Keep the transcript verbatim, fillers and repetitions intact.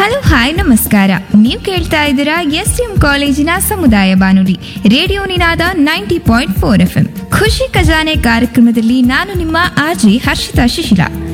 Hello hi ನಮಸ್ಕಾರ. ನೀವು ಕೇಳ್ತಾ ಇದ್ದೀರಾ ಎಸ್ ಎಂ ಕಾಲೇಜಿನ ಸಮುದಾಯ ಬಾನುಲಿ ರೇಡಿಯೋ ನಿನಾದ ninety point four F M. ಖುಷಿ ಖಜಾನೆ ಕಾರ್ಯಕ್ರಮದಲ್ಲಿ ನಾನು ನಿಮ್ಮ ಆರ್ಜಿ ಹರ್ಷಿತಾ ಶಿಶಿಲ.